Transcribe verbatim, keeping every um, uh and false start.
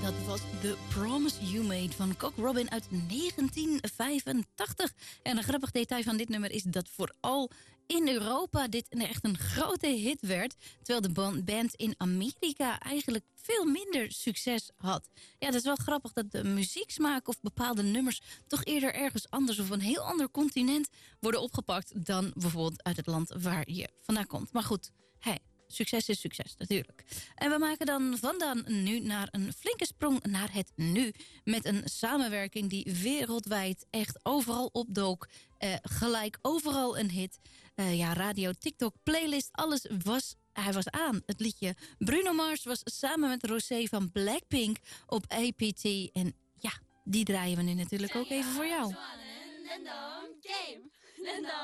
Dat was The Promise You Made van Cock Robin uit negentien vijfentachtig. En een grappig detail van dit nummer is dat vooral in Europa dit echt een grote hit werd. Terwijl de band in Amerika eigenlijk veel minder succes had. Ja, dat is wel grappig dat de muzieksmaak of bepaalde nummers toch eerder ergens anders of een heel ander continent worden opgepakt dan bijvoorbeeld uit het land waar je vandaan komt. Maar goed, hey. Succes is succes, natuurlijk. En we maken dan vandaan nu naar een flinke sprong naar het nu. Met een samenwerking die wereldwijd echt overal opdook. Uh, gelijk overal een hit. Uh, ja, radio, TikTok, playlist, alles was... Hij was aan. Het liedje Bruno Mars was samen met Rosé van Blackpink op A P T. En ja, die draaien we nu natuurlijk ook even voor jou.